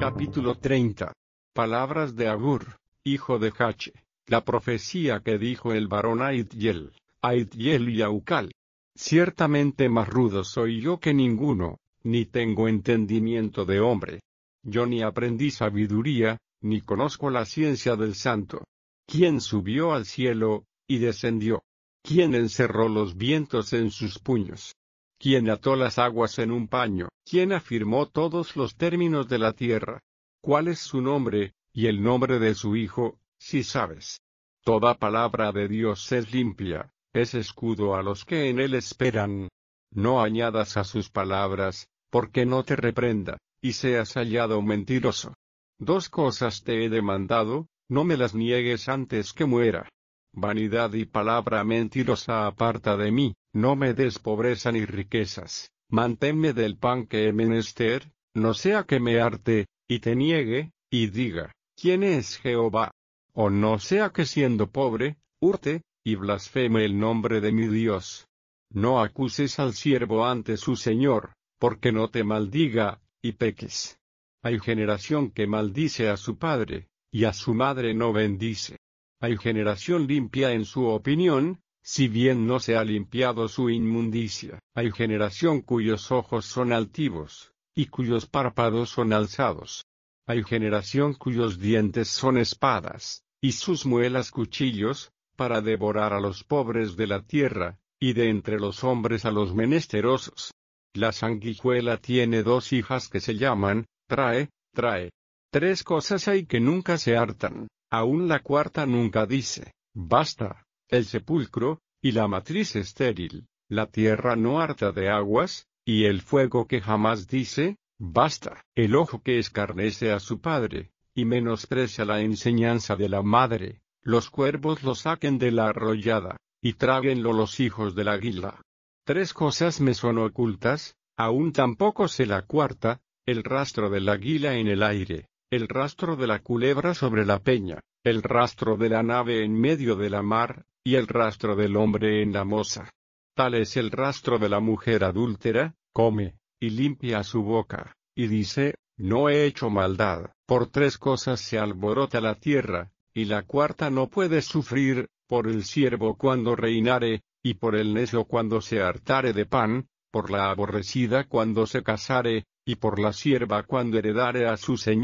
Capítulo 30. Palabras de Agur, hijo de Jache. La profecía que dijo el varón Aithiel y Aucal. Ciertamente más rudo soy yo que ninguno, ni tengo entendimiento de hombre. Yo ni aprendí sabiduría, ni conozco la ciencia del santo. ¿Quién subió al cielo, y descendió? ¿Quién encerró los vientos en sus puños? ¿Quién ató las aguas en un paño? ¿Quién afirmó todos los términos de la tierra? ¿Cuál es su nombre, y el nombre de su hijo, si sabes? Toda palabra de Dios es limpia, es escudo a los que en él esperan. No añadas a sus palabras, porque no te reprenda, y seas hallado mentiroso. 2 cosas te he demandado, no me las niegues antes que muera. Vanidad y palabra mentirosa aparta de mí, no me des pobreza ni riquezas, manténme del pan que he menester, no sea que me harte, y te niegue, y diga, ¿quién es Jehová? O no sea que siendo pobre, hurte, y blasfeme el nombre de mi Dios. No acuses al siervo ante su señor, porque no te maldiga, y peques. Hay generación que maldice a su padre, y a su madre no bendice. Hay generación limpia en su opinión, si bien no se ha limpiado su inmundicia. Hay generación cuyos ojos son altivos, y cuyos párpados son alzados. Hay generación cuyos dientes son espadas, y sus muelas cuchillos, para devorar a los pobres de la tierra, y de entre los hombres a los menesterosos. La sanguijuela tiene 2 hijas que se llaman, trae. 3 cosas hay que nunca se hartan. Aún la cuarta nunca dice, basta, el sepulcro, y la matriz estéril, la tierra no harta de aguas, y el fuego que jamás dice, basta, el ojo que escarnece a su padre, y menosprecia la enseñanza de la madre, los cuervos lo saquen de la arrollada, y tráguenlo los hijos del águila. 3 cosas me son ocultas, aún tampoco sé la cuarta, el rastro del águila en el aire, el rastro de la culebra sobre la peña, el rastro de la nave en medio de la mar, y el rastro del hombre en la moza. Tal es el rastro de la mujer adúltera, come, y limpia su boca, y dice, no he hecho maldad. Por 3 cosas se alborota la tierra, y la cuarta no puede sufrir, por el siervo cuando reinare, y por el necio cuando se hartare de pan, por la aborrecida cuando se casare, y por la sierva cuando heredare a su señor.